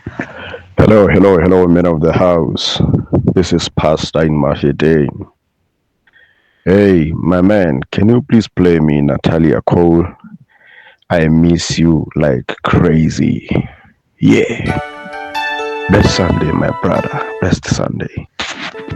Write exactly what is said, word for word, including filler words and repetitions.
Hello, hello, hello, men of the house. This is Pastor in Dane. Hey, my man, can you please play me Natalia Cole? I miss you like crazy. Yeah, best Sunday, my brother. Best Sunday.